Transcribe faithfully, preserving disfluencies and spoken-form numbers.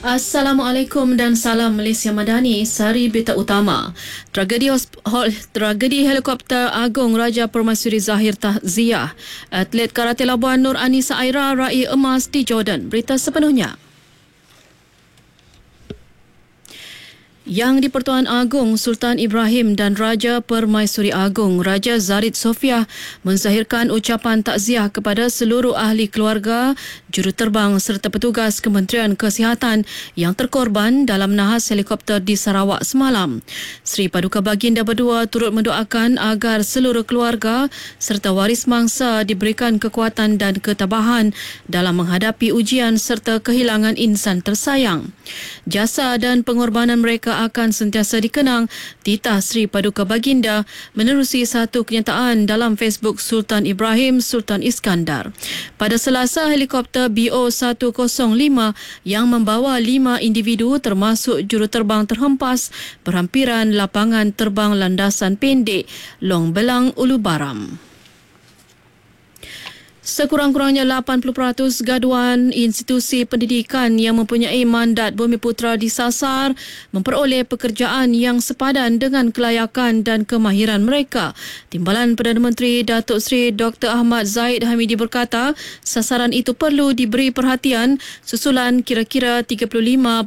Assalamualaikum dan salam Malaysia Madani. Sari berita utama. Tragedi hosp- hol- tragedi helikopter Agung Raja Permaisuri Zahir Tahziah. Atlet karate Labuan Nur Anisa Aira raih emas di Jordan. Berita sepenuhnya. Yang di-Pertuan Agong Sultan Ibrahim dan Raja Permaisuri Agong Raja Zarid Sofia menzahirkan ucapan takziah kepada seluruh ahli keluarga, juruterbang serta petugas Kementerian Kesihatan yang terkorban dalam nahas helikopter di Sarawak semalam. Seri Paduka Baginda Berdua turut mendoakan agar seluruh keluarga serta waris mangsa diberikan kekuatan dan ketabahan dalam menghadapi ujian serta kehilangan insan tersayang. Jasa dan pengorbanan mereka akan sentiasa dikenang, titah Seri Paduka Baginda menerusi satu kenyataan dalam Facebook Sultan Ibrahim Sultan Iskandar. Pada Selasa, helikopter B O seratus lima yang membawa lima individu termasuk juruterbang terhempas berhampiran lapangan terbang landasan pendek Long Belang, Ulu Baram. Sekurang-kurangnya lapan puluh peratus gaduan institusi pendidikan yang mempunyai mandat Bumiputera disasar memperoleh pekerjaan yang sepadan dengan kelayakan dan kemahiran mereka. Timbalan Perdana Menteri Datuk Seri Doktor Ahmad Zahid Hamidi berkata, sasaran itu perlu diberi perhatian susulan kira-kira tiga puluh lima